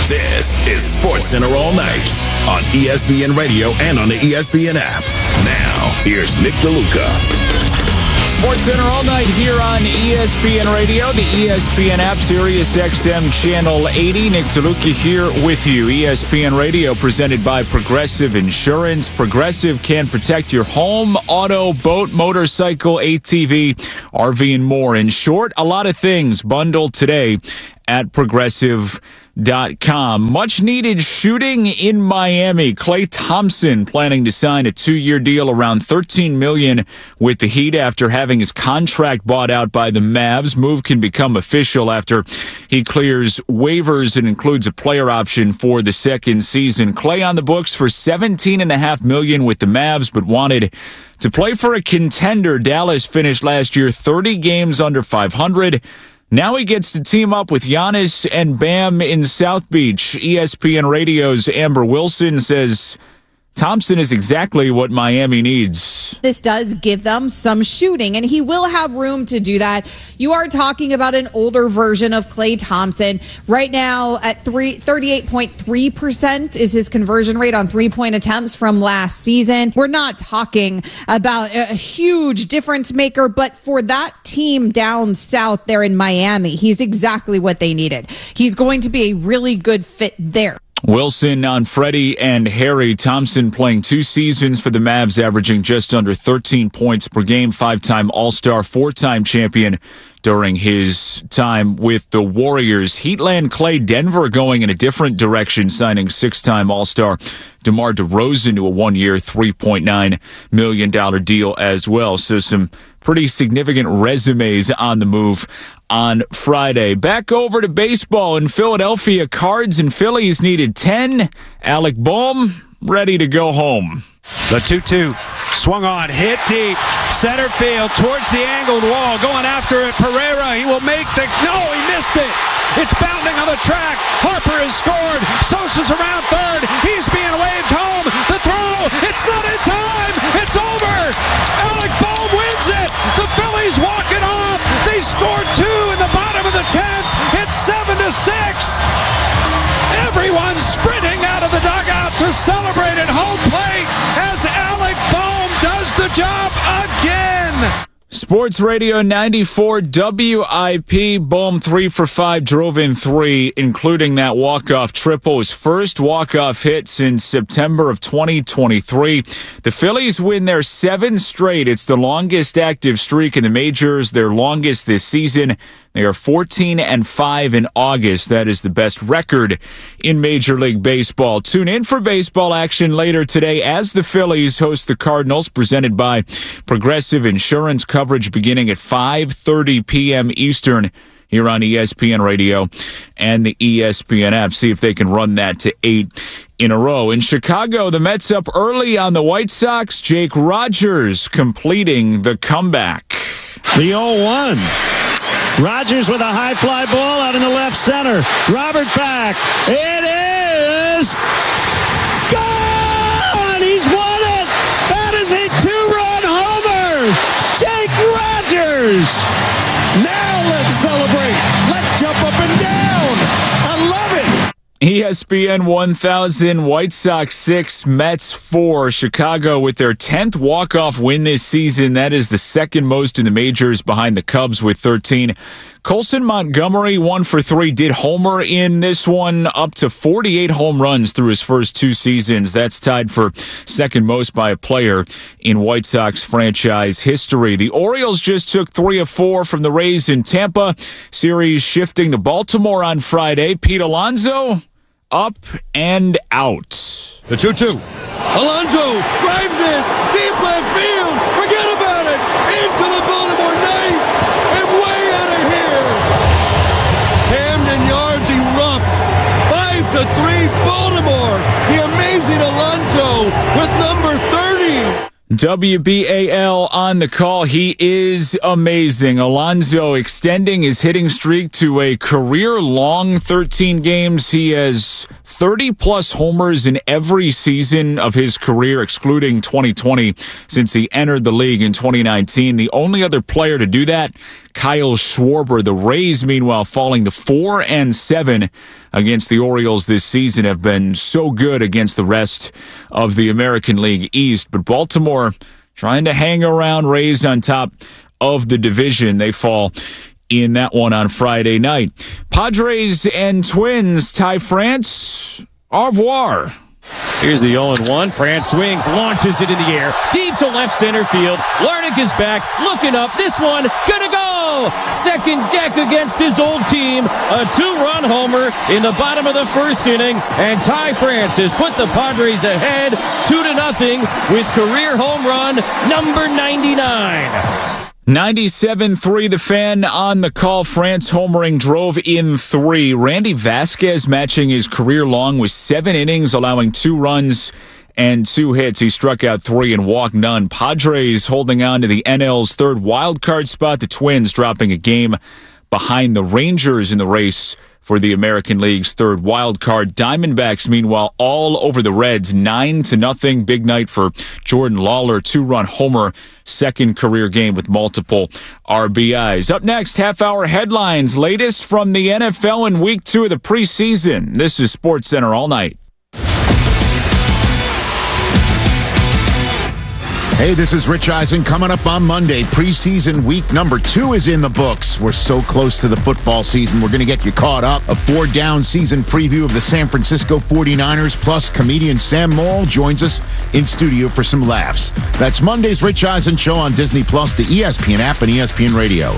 This is SportsCenter All Night on ESPN Radio and on the ESPN app. Now, here's Nick DeLuca. SportsCenter All Night here on ESPN Radio, the ESPN app, Sirius XM Channel 80. Nick DeLuca here with you. ESPN Radio presented by Progressive Insurance. Progressive can protect your home, auto, boat, motorcycle, ATV, RV, and more. In short, a lot of things bundled today at Progressive.com. Much needed shooting in Miami. Klay Thompson planning to sign a 2-year deal around $13 million with the Heat after having his contract bought out by the Mavs. Move can become official after he clears waivers and includes a player option for the second season. Klay on the books for $17.5 million with the Mavs, but wanted to play for a contender. Dallas finished last year 30 games under 500. Now he gets to team up with Giannis and Bam in South Beach. ESPN Radio's Amber Wilson says Thompson is exactly what Miami needs. This does give them some shooting, and he will have room to do that. You are talking about an older version of Klay Thompson. Right now at 38.3% is his conversion rate on three-point attempts from last season. We're not talking about a huge difference maker, but for that team down south there in Miami, he's exactly what they needed. He's going to be a really good fit there. Wilson on Freddie and Harry. Thompson playing 2 seasons for the Mavs, averaging just under 13 points per game, 5-time All-Star, 4-time champion during his time with the Warriors. Heatland Klay. Denver going in a different direction, signing 6-time All-Star DeMar DeRozan to a 1-year, $3.9 million deal as well. So some pretty significant resumes on the move on Friday. Back over to baseball in Philadelphia. Cards and Phillies needed 10. Alec Bohm ready to go home. The 2-2 swung on, hit deep, center field towards the angled wall, going after it. Pereira, he will make the, no, he missed it. It's bounding on the track. Harper has scored. Sosa's around third. He's being waved home. The throw, it's not in time. It's over. Alec Bohm wins it. The Phillies walk it off. They scored 2 in the bottom of the 10th. It's 7-6. Everyone's sprinting out of the dugout to celebrate at home plate as Alec Bohm does the job again. Sports Radio 94 WIP. Bohm 3 for 5, drove in 3, including that walk-off triple. His first walk-off hit since September of 2023. The Phillies win their 7th straight. It's the longest active streak in the majors, their longest this season. They are 14-5 in August. That is the best record in Major League Baseball. Tune in for baseball action later today as the Phillies host the Cardinals, presented by Progressive Insurance. Coverage beginning at 5:30 p.m. Eastern here on ESPN Radio and the ESPN app. See if they can run that to 8 in a row. In Chicago, the Mets up early on the White Sox. Jake Rogers completing the comeback. The 0-1. Rogers with a high fly ball out in the left center. Robert back. It is gone! He's won it! That is a 2-run homer! Jake Rogers! Now let's celebrate! Let's jump up and down! I love it! ESPN 1000, White Sox 6, Mets 4. Chicago with their 10th walk-off win this season. That is the second most in the majors, behind the Cubs with 13. Colson Montgomery, 1 for 3, did homer in this one, up to 48 home runs through his first 2 seasons. That's tied for second most by a player in White Sox franchise history. The Orioles just took 3 of 4 from the Rays in Tampa. Series shifting to Baltimore on Friday. Pete Alonso, up and out. The 2-2. Alonso drives this deep left field. Forget about it. Into the Baltimore night and way out of here. Camden Yards erupts. 5-3 Baltimore. The amazing Alonso with number 30. WBAL on the call. He is amazing. Alonso extending his hitting streak to a career-long 13 games. He has 30-plus homers in every season of his career, excluding 2020, since he entered the league in 2019. The only other player to do that, Kyle Schwarber. The Rays, meanwhile, falling to 4-7 against the Orioles this season have been so good against the rest of the American League East. But Baltimore trying to hang around, Rays on top of the division. They fall in that one on Friday night. Padres and Twins, Ty France, au revoir. Here's the 0-1. France swings, launches it in the air, deep to left center field. Larnach is back, looking up. This one, gonna go! Second deck against his old team. A 2-run homer in the bottom of the first inning. And Ty France has put the Padres ahead 2-0 with career home run number 99. 97-3, the Fan on the call. France homering, drove in 3. Randy Vasquez matching his career long with 7 innings, allowing 2 runs and 2 hits. He struck out 3 and walked none. Padres holding on to the NL's third wild card spot. The Twins dropping a game behind the Rangers in the race for the American League's third wild card. Diamondbacks, meanwhile, all over the Reds, 9-0. Big night for Jordan Lawler, 2-run homer, second career game with multiple RBIs. Up next, half-hour headlines, latest from the NFL in Week 2 of the preseason. This is SportsCenter All Night. Hey, this is Rich Eisen. Coming up on Monday, preseason week number 2 is in the books. We're so close to the football season. We're going to get you caught up. A 4-down season preview of the San Francisco 49ers, plus comedian Sam Morrill joins us in studio for some laughs. That's Monday's Rich Eisen Show on Disney+, the ESPN app, and ESPN Radio.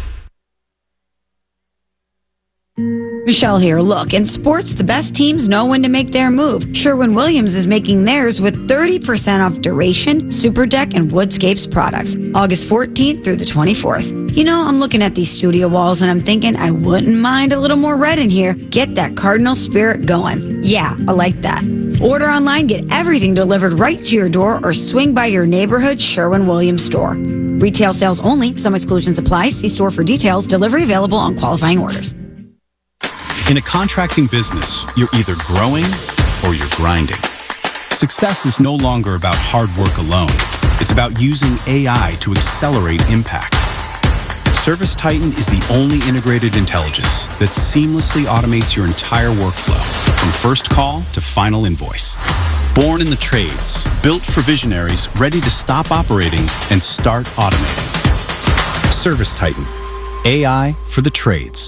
Michelle here. Look, in sports, the best teams know when to make their move. Sherwin-Williams is making theirs with 30% off Duration, Super Deck, and Woodscapes products. August 14th through the 24th. You know, I'm looking at these studio walls and I'm thinking I wouldn't mind a little more red in here. Get that Cardinal spirit going. Yeah, I like that. Order online, get everything delivered right to your door, or swing by your neighborhood Sherwin-Williams store. Retail sales only. Some exclusions apply. See store for details. Delivery available on qualifying orders. In a contracting business, you're either growing or you're grinding. Success is no longer about hard work alone. It's about using AI to accelerate impact. ServiceTitan is the only integrated intelligence that seamlessly automates your entire workflow, from first call to final invoice. Born in the trades, built for visionaries ready to stop operating and start automating. ServiceTitan, AI for the trades.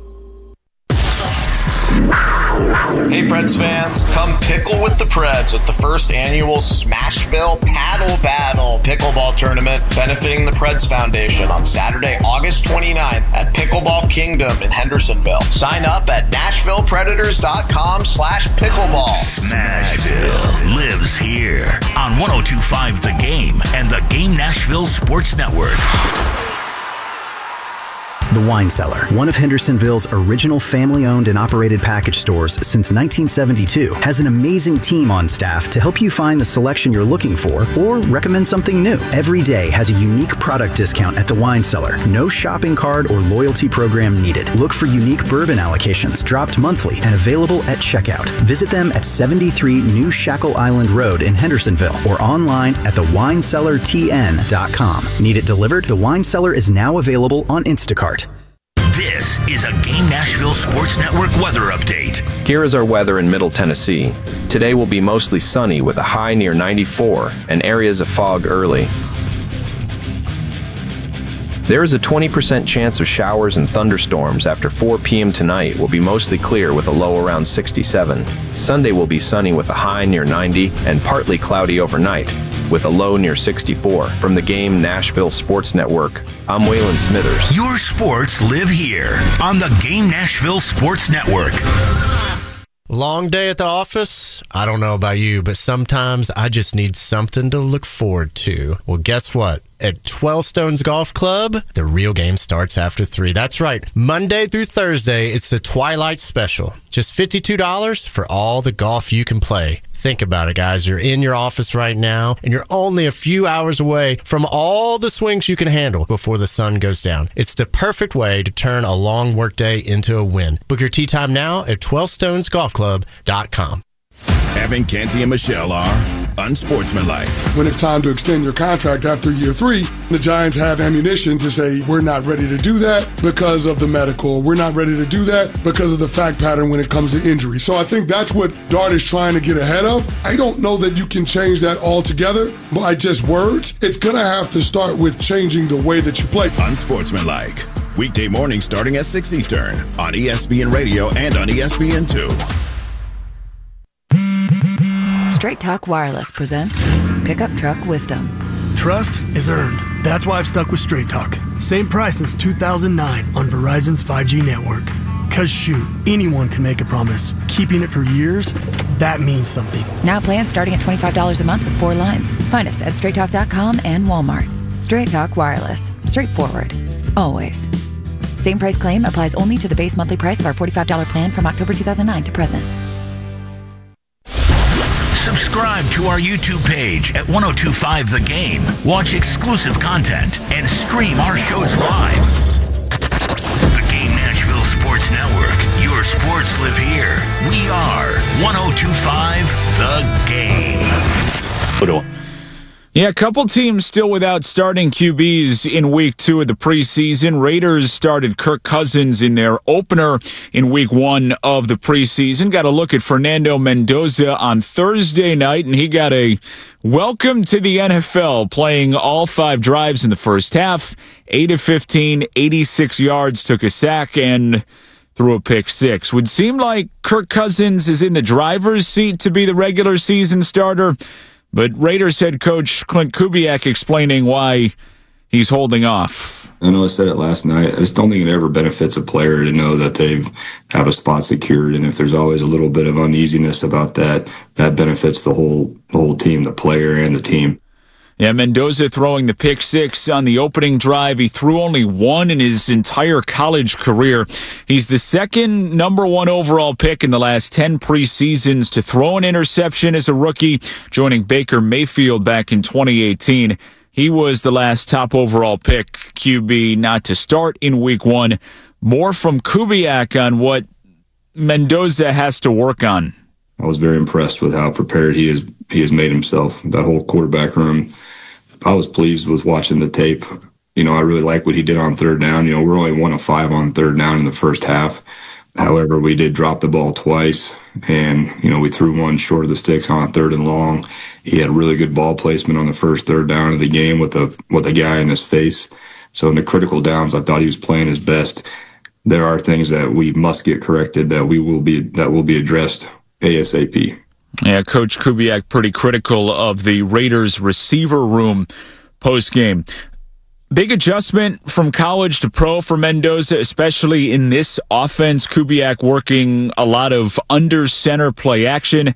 Hey Preds fans, come pickle with the Preds at the first annual Smashville Paddle Battle pickleball tournament benefiting the Preds Foundation on Saturday, August 29th at Pickleball Kingdom in Hendersonville. Sign up at NashvillePredators.com/pickleball. Smashville lives here on 102.5 The Game and the Game Nashville Sports Network. The Wine Cellar, one of Hendersonville's original family-owned and operated package stores since 1972, has an amazing team on staff to help you find the selection you're looking for or recommend something new. Every day has a unique product discount at The Wine Cellar. No shopping card or loyalty program needed. Look for unique bourbon allocations dropped monthly and available at checkout. Visit them at 73 New Shackle Island Road in Hendersonville or online at thewinecellartn.com. Need it delivered? The Wine Cellar is now available on Instacart. This is a Game Nashville Sports Network weather update. Here is our weather in Middle Tennessee. Today will be mostly sunny with a high near 94 and areas of fog early. There is a 20% chance of showers and thunderstorms after 4 p.m. tonight. Will be mostly clear with a low around 67. Sunday will be sunny with a high near 90 and partly cloudy overnight with a low near 64. From the Game Nashville Sports Network, I'm Waylon Smithers. Your sports live here on the Game Nashville Sports Network. Long day at the office? I don't know about you, but sometimes I just need something to look forward to. Well, guess what? At 12 Stones Golf Club, the real game starts after 3. That's right. Monday through Thursday, it's the Twilight Special. Just $52 for all the golf you can play. Think about it, guys. You're in your office right now, and you're only a few hours away from all the swings you can handle before the sun goes down. It's the perfect way to turn a long workday into a win. Book your tee time now at 12stonesgolfclub.com. Evan, Canty, and Michelle are unsportsmanlike. When it's time to extend your contract after year 3, the Giants have ammunition to say, we're not ready to do that because of the medical. We're not ready to do that because of the fact pattern when it comes to injury. So I think that's what Dart is trying to get ahead of. I don't know that you can change that altogether by just words. It's going to have to start with changing the way that you play. Unsportsmanlike. Weekday mornings starting at 6 Eastern on ESPN Radio and on ESPN2. Straight Talk Wireless presents Pickup Truck Wisdom. Trust is earned. That's why I've stuck with Straight Talk. Same price since 2009 on Verizon's 5G network. Cause shoot, anyone can make a promise. Keeping it for years, that means something. Now plans starting at $25 a month with 4 lines. Find us at straighttalk.com and Walmart. Straight Talk Wireless. Straightforward. Always. Same price claim applies only to the base monthly price of our $45 plan from October 2009 to present. Subscribe to our YouTube page at 1025 The Game. Watch exclusive content and stream our shows live. The Game Nashville Sports Network. Your sports live here. We are 1025 The Game. Yeah, a couple teams still without starting QBs in week 2 of the preseason. Raiders started Kirk Cousins in their opener in week 1 of the preseason. Got a look at Fernando Mendoza on Thursday night, and he got a welcome to the NFL, playing all 5 drives in the first half. 8 of 15, 86 yards, took a sack, and threw a pick 6. Would seem like Kirk Cousins is in the driver's seat to be the regular season starter. But Raiders head coach Clint Kubiak explaining why he's holding off. I know I said it last night. I just don't think it ever benefits a player to know that they have a spot secured. And if there's always a little bit of uneasiness about that, that benefits the whole team, the player and the team. Yeah, Mendoza throwing the pick 6 on the opening drive. He threw only 1 in his entire college career. He's the second number 1 overall pick in the last 10 preseasons to throw an interception as a rookie, joining Baker Mayfield back in 2018. He was the last top overall pick QB not to start in week 1. More from Kubiak on what Mendoza has to work on. I was very impressed with how prepared he has made himself. That whole quarterback room, I was pleased with watching the tape. I really like what he did on third down. We're only 1 of 5 on third down in the first half. However, we did drop the ball twice, and we threw 1 short of the sticks on a 3rd and long. He had really good ball placement on the first 3rd down of the game with a guy in his face. So in the critical downs, I thought he was playing his best. There are things that we must get corrected that will be addressed ASAP. Yeah, Coach Kubiak pretty critical of the Raiders receiver room post-game. Big adjustment from college to pro for Mendoza, especially in this offense. Kubiak working a lot of under center play action.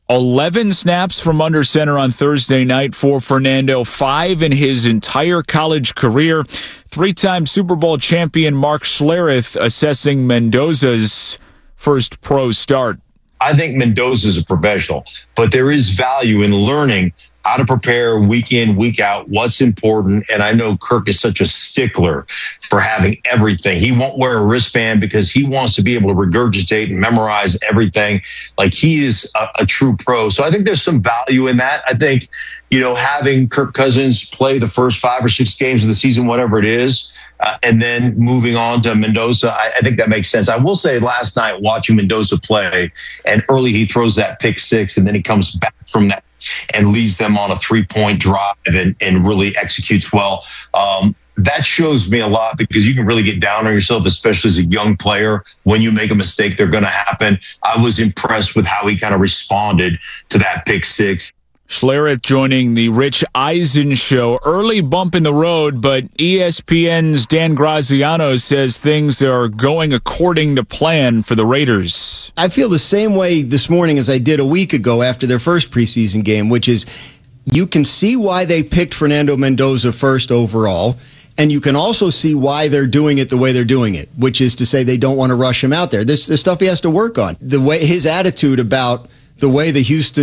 11 snaps from under center on Thursday night for Fernando, 5 in his entire college career. 3-time Super Bowl champion Mark Schlereth assessing Mendoza's first pro start. I think Mendoza is a professional, but there is value in learning how to prepare week in, week out, what's important. And I know Kirk is such a stickler for having everything. He won't wear a wristband because he wants to be able to regurgitate and memorize everything. Like, he is a true pro. So I think there's some value in that. I think, having Kirk Cousins play the first 5 or 6 games of the season, whatever it is, and then moving on to Mendoza, I think that makes sense. I will say last night, watching Mendoza play, and early he throws that pick 6, and then he comes back from that and leads them on a 3-point drive and really executes well. That shows me a lot, because you can really get down on yourself, especially as a young player. When you make a mistake, they're going to happen. I was impressed with how he kind of responded to that pick 6. Schlereth joining the Rich Eisen show. Early bump in the road, but ESPN's Dan Graziano says things are going according to plan for the Raiders. I feel the same way this morning as I did a week ago after their first preseason game, which is you can see why they picked Fernando Mendoza first overall, and you can also see why they're doing it the way they're doing it, which is to say they don't want to rush him out there. There's stuff he has to work on. The way his attitude about the way the Houston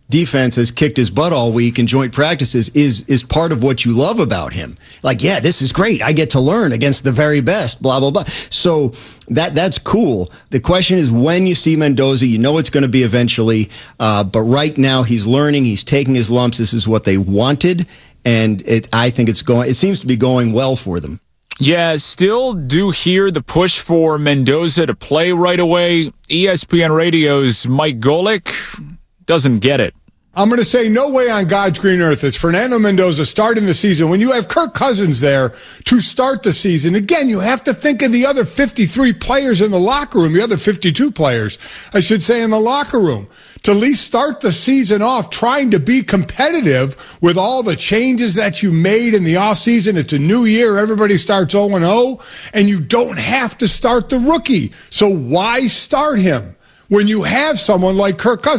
defense has kicked his butt all week in joint practices is part of what you love about him. Like, yeah, this is great. I get to learn against the very best, blah, blah, blah. So that's cool. The question is when you see Mendoza, you know it's going to be eventually. But right now he's learning. He's taking his lumps. This is what they wanted. And I think it seems to be going well for them. Yeah, still do hear the push for Mendoza to play right away. ESPN Radio's Mike Golick doesn't get it. I'm going to say no way on God's green earth is Fernando Mendoza starting the season when you have Kirk Cousins there to start the season. Again, you have to think of the other 53 players in the locker room, the other 52 players, I should say, in the locker room. To at least start the season off trying to be competitive with all the changes that you made in the offseason. It's a new year. Everybody starts 0-0, and you don't have to start the rookie. So why start him when you have someone like Kirk Cousins?